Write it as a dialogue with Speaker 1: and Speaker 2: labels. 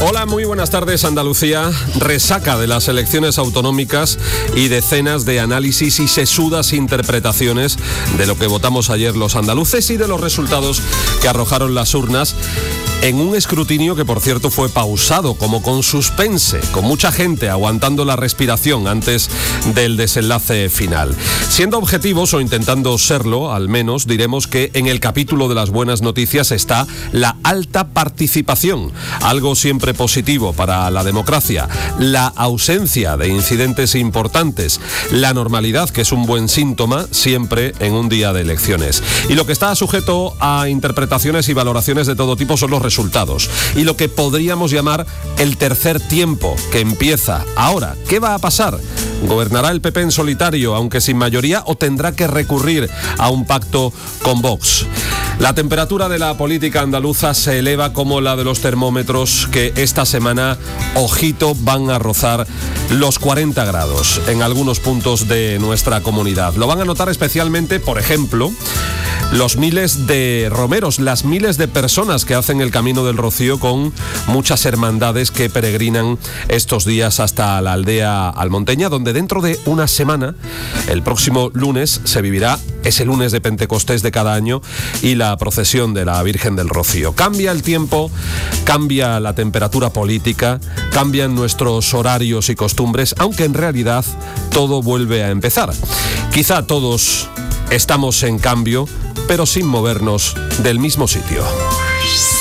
Speaker 1: Hola, muy buenas tardes. Andalucía resaca de las elecciones autonómicas y decenas de análisis y sesudas interpretaciones de lo que votamos ayer los andaluces y de los resultados que arrojaron las urnas en un escrutinio que, por cierto, fue pausado, como con suspense, con mucha gente aguantando la respiración antes del desenlace final. Siendo objetivos, o intentando serlo, al menos, diremos que en el capítulo de las buenas noticias está la alta participación, algo siempre positivo para la democracia, la ausencia de incidentes importantes, la normalidad, que es un buen síntoma siempre en un día de elecciones. Y lo que está sujeto a interpretaciones y valoraciones de todo tipo son los resultados y lo que podríamos llamar el tercer tiempo, que empieza ahora. ¿Qué va a pasar? ¿Gobernará el PP en solitario, aunque sin mayoría, o tendrá que recurrir a un pacto con Vox? La temperatura de la política andaluza se eleva como la de los termómetros que esta semana, ojito, van a rozar los 40 grados en algunos puntos de nuestra comunidad. Lo van a notar especialmente, por ejemplo, los miles de romeros, las miles de personas que hacen el Camino del Rocío con muchas hermandades que peregrinan estos días hasta la aldea almonteña, donde dentro de una semana, el próximo lunes, se vivirá ese lunes de Pentecostés de cada año y la procesión de la Virgen del Rocío. Cambia el tiempo, cambia la temperatura política, cambian nuestros horarios y costumbres, aunque en realidad todo vuelve a empezar. Quizá todos estamos en cambio, pero sin movernos del mismo sitio.